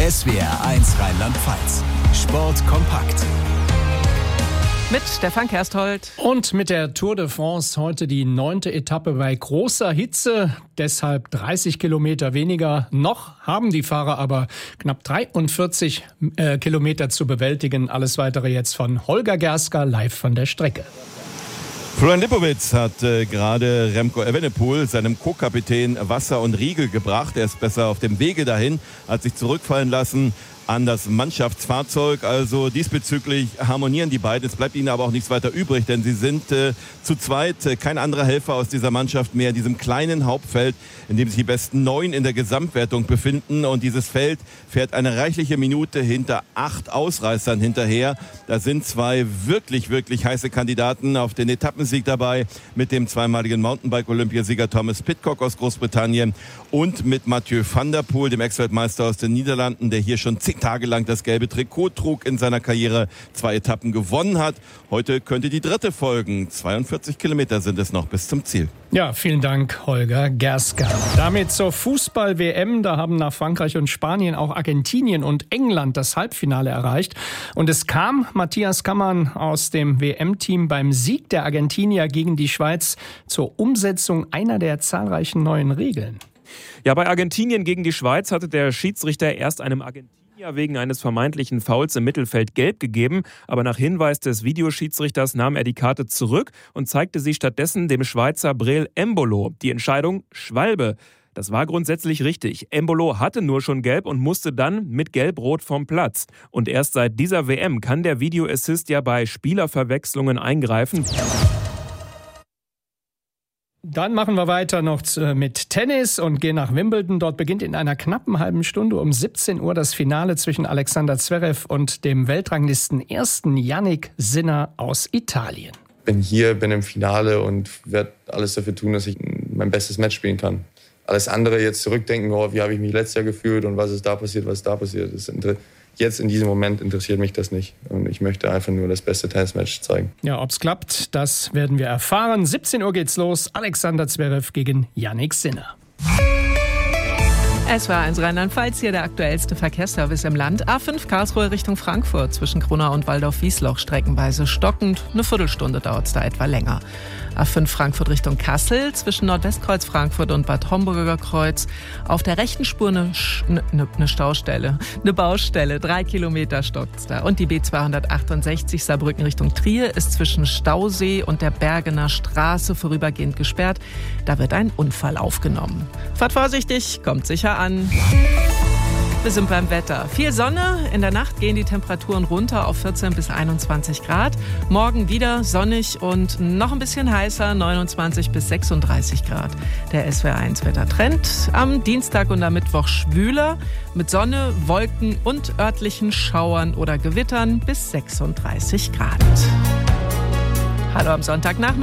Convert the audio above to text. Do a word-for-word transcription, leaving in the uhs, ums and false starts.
S W R eins Rheinland-Pfalz. Sport kompakt. Mit Stefan Kersthold. Und mit der Tour de France heute die neunte Etappe bei großer Hitze. Deshalb dreißig Kilometer weniger. Noch haben die Fahrer aber knapp dreiundvierzig äh, Kilometer zu bewältigen. Alles Weitere jetzt von Holger Gerska live von der Strecke. Florian Lipowitz hat äh, gerade Remco Evenepoel, seinem Co-Kapitän, Wasser und Riegel gebracht. Er ist besser auf dem Wege dahin, hat sich zurückfallen lassen an das Mannschaftsfahrzeug. Also diesbezüglich harmonieren die beiden. Es bleibt ihnen aber auch nichts weiter übrig, denn sie sind äh, zu zweit. Äh, kein anderer Helfer aus dieser Mannschaft mehr in diesem kleinen Hauptfeld, in dem sich die besten neun in der Gesamtwertung befinden. Und dieses Feld fährt eine reichliche Minute hinter acht Ausreißern hinterher. Da sind zwei wirklich, wirklich heiße Kandidaten auf den Etappensieg dabei, mit dem zweimaligen Mountainbike-Olympiasieger Thomas Pidcock aus Großbritannien und mit Mathieu van der Poel, dem Ex-Weltmeister aus den Niederlanden, der hier schon zehn Tage lang das gelbe Trikot trug, in seiner Karriere zwei Etappen gewonnen hat. Heute könnte die dritte folgen. zweiundvierzig Kilometer sind es noch bis zum Ziel. Ja, vielen Dank, Holger Gerska. Damit zur Fußball-W M. Da haben nach Frankreich und Spanien auch Argentinien und England das Halbfinale erreicht. Und es kam Matthias Kammann aus dem W M-Team beim Sieg der Argentinier gegen die Schweiz zur Umsetzung einer der zahlreichen neuen Regeln. Ja, bei Argentinien gegen die Schweiz hatte der Schiedsrichter erst einem Argentinier wegen eines vermeintlichen Fouls im Mittelfeld gelb gegeben. Aber nach Hinweis des Videoschiedsrichters nahm er die Karte zurück und zeigte sie stattdessen dem Schweizer Breel Embolo. Die Entscheidung Schwalbe. Das war grundsätzlich richtig. Embolo hatte nur schon gelb und musste dann mit Gelb-Rot vom Platz. Und erst seit dieser W M kann der Video Assist ja bei Spielerverwechslungen eingreifen. Dann machen wir weiter noch mit Tennis und gehen nach Wimbledon. Dort beginnt in einer knappen halben Stunde um siebzehn Uhr das Finale zwischen Alexander Zverev und dem Weltranglisten ersten Jannik Sinner aus Italien. Bin hier, bin im Finale und werde alles dafür tun, dass ich mein bestes Match spielen kann. Alles andere jetzt zurückdenken, oh, wie habe ich mich letztes Jahr gefühlt und was ist da passiert, was ist da passiert. Das inter- Jetzt in diesem Moment interessiert mich das nicht. Und ich möchte einfach nur das beste Tennismatch zeigen. Ja, ob es klappt, das werden wir erfahren. siebzehn Uhr geht's los. Alexander Zverev gegen Jannik Sinner. Es war eins Rheinland-Pfalz, hier der aktuellste Verkehrsservice im Land. A fünf Karlsruhe Richtung Frankfurt zwischen Kronau und Waldorf-Wiesloch streckenweise stockend. Eine Viertelstunde dauert es da etwa länger. A fünf Frankfurt Richtung Kassel zwischen Nordwestkreuz Frankfurt und Bad Homburger Kreuz. Auf der rechten Spur eine, eine, eine Staustelle, eine Baustelle. Drei Kilometer stockt's da. Und die B zweihundertachtundsechzig Saarbrücken Richtung Trier ist zwischen Stausee und der Bergener Straße vorübergehend gesperrt. Da wird ein Unfall aufgenommen. Fahrt vorsichtig, kommt sicher an. Wir sind beim Wetter. Viel Sonne. In der Nacht gehen die Temperaturen runter auf vierzehn bis einundzwanzig Grad. Morgen wieder sonnig und noch ein bisschen heißer, neunundzwanzig bis sechsunddreißig Grad. Der S W R eins Wettertrend. Am Dienstag und am Mittwoch schwüler mit Sonne, Wolken und örtlichen Schauern oder Gewittern bis sechsunddreißig Grad. Hallo am Sonntagnachmittag.